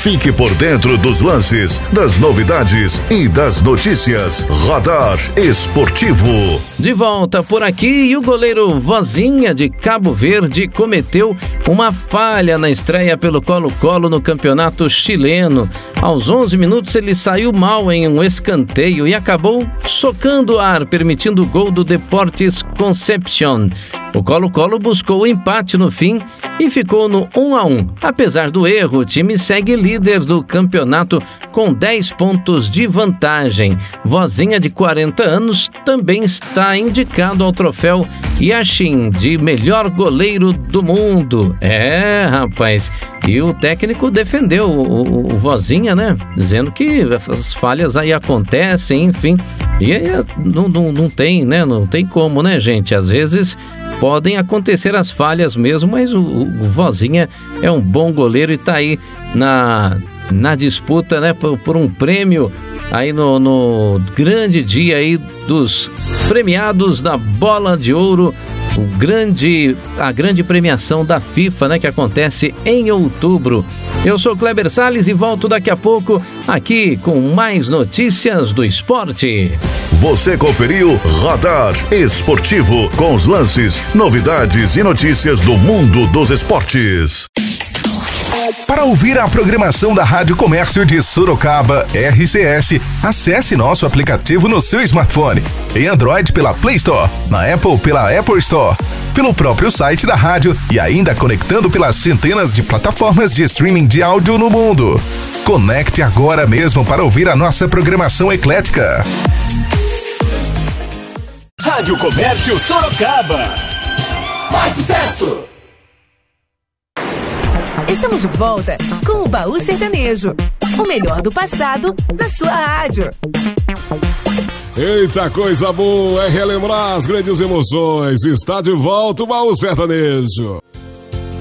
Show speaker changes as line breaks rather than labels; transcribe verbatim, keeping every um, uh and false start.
Fique por dentro dos lances, das novidades e das notícias. Radar Esportivo.
De volta por aqui, e o goleiro Vozinha de Cabo Verde cometeu uma falha na estreia pelo Colo-Colo no campeonato chileno. Aos onze minutos ele saiu mal em um escanteio e acabou socando o ar, permitindo o gol do Deportes Concepción. O Colo-Colo buscou o empate no fim e ficou no um a um. Apesar do erro, o time segue líder do campeonato com dez pontos de vantagem. Vozinha, de quarenta anos, também está indicado ao troféu Yashin de melhor goleiro do mundo. É, rapaz, e o técnico defendeu o, o, o Vozinha, né? Dizendo que as falhas aí acontecem, enfim. E aí não, não, não tem, né? Não tem como, né, gente? Às vezes podem acontecer as falhas mesmo, mas o, o Vozinha é um bom goleiro e tá aí na, na disputa, né? Por, por um prêmio aí no, no grande dia aí dos premiados da Bola de Ouro, o grande, a grande premiação da FIFA, né, que acontece em outubro. Eu sou Kleber Salles e volto daqui a pouco aqui com mais notícias do esporte.
Você conferiu Radar Esportivo, com os lances, novidades e notícias do mundo dos esportes.
Para ouvir a programação da Rádio Comércio de Sorocaba, R C S, acesse nosso aplicativo no seu smartphone. Em Android pela Play Store, na Apple pela Apple Store, pelo próprio site da rádio e ainda conectando pelas centenas de plataformas de streaming de áudio no mundo. Conecte agora mesmo para ouvir a nossa programação eclética.
Rádio Comércio Sorocaba. Mais sucesso!
Estamos de volta com o Baú Sertanejo. O melhor do passado na sua rádio.
Eita, coisa boa é relembrar as grandes emoções. Está de volta o Baú Sertanejo.